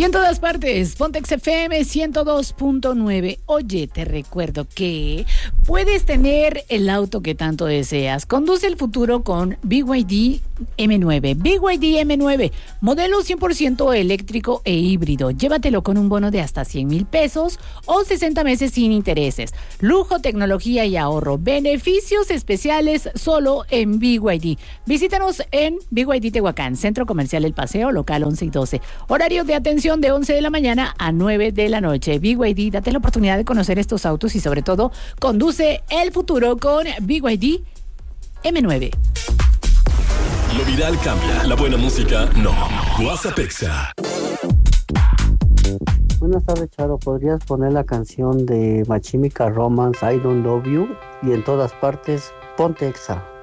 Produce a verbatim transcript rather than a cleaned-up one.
en todas partes, Pontex F M ciento dos punto nueve. Oye, te recuerdo que puedes tener el auto que tanto deseas. Conduce el futuro con B Y D M nueve. B Y D M nueve, modelo cien por ciento eléctrico e híbrido. Llévatelo con un bono de hasta cien mil pesos o sesenta meses sin intereses. Lujo, tecnología y ahorro. Beneficios especiales solo en B Y D. Visítanos en B Y D Tehuacán, Centro Comercial El Paseo, local once y doce. Horario de atención de once de la mañana a nueve de la noche. B Y D, date la oportunidad de conocer estos autos y sobre todo conduce el futuro con B Y D M nueve. Lo viral cambia, la buena música no. WhatsApp Exa. Buenas tardes, Charo. ¿Podrías poner la canción de My Chemical Romance, I Don't Love You? Y en todas partes, ponte Exa.